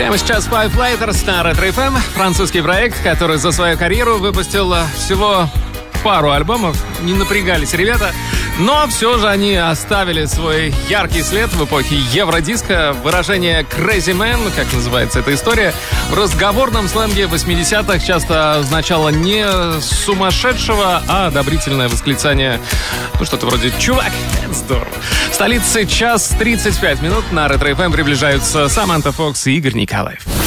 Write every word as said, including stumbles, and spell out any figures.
Прямо сейчас Five Lighters на Ретро эф эм. Французский проект, который за свою карьеру выпустил всего пару альбомов. Не напрягались ребята. Но все же они оставили свой яркий след в эпохе евродиска. Выражение «crazy man», как называется эта история, в разговорном сленге восьмидесятых часто означало не сумасшедшего, а одобрительное восклицание. Ну, что-то вроде «чувак, это здорово». В столице час тридцать пять минут. На Ретро эф эм приближаются Саманта Фокс и Игорь Николаев.